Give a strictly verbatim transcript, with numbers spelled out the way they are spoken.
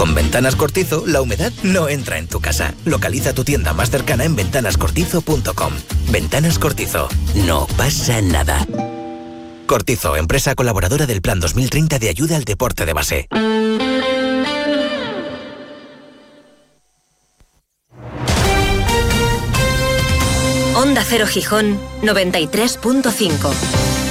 Con Ventanas Cortizo, la humedad no entra en tu casa. Localiza tu tienda más cercana en ventanas cortizo punto com. Ventanas Cortizo. No pasa nada. Cortizo, empresa colaboradora del Plan dos mil treinta de ayuda al deporte de base. Onda Cero Gijón, noventa y tres punto cinco.